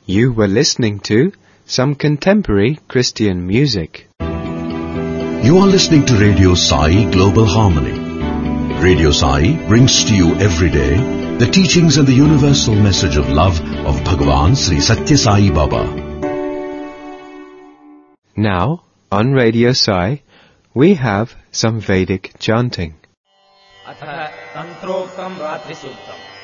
You were listening to some contemporary Christian music. You are listening to Radio Sai Global Harmony. Radio Sai brings to you every day the teachings and the universal message of love of Bhagavan Sri Satya Sai Baba. Now, on Radio Sai, we have some Vedic chanting. अथ तंत्रोक्तम रात्रि सूक्तम